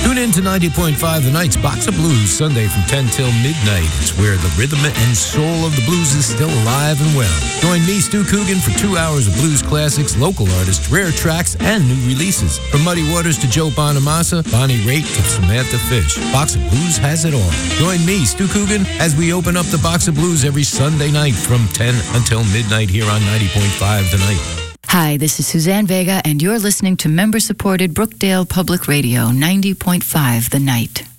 Tune in to 90.5 The Night's Box of Blues, Sunday from 10 till midnight. It's where the rhythm and soul of the blues is still alive and well. Join me, Stu Coogan, for 2 hours of blues classics, local artists, rare tracks, and new releases. From Muddy Waters to Joe Bonamassa, Bonnie Raitt to Samantha Fish, Box of Blues has it all. Join me, Stu Coogan, as we open up the Box of Blues every Sunday night from 10 until midnight here on 90.5 The Night. Hi, this is Suzanne Vega, and you're listening to member-supported Brookdale Public Radio, 90.5 The Night.